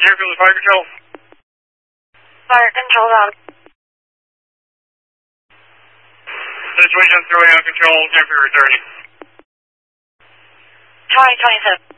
Deerfield to fire control. Fire control on. Situation throwing on control, temperature 30. Charlie 27.